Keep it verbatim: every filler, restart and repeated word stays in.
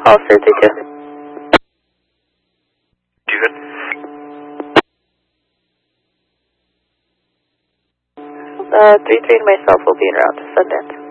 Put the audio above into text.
All clear, three two. You good? Uh, three three and myself will be en route to Sundance.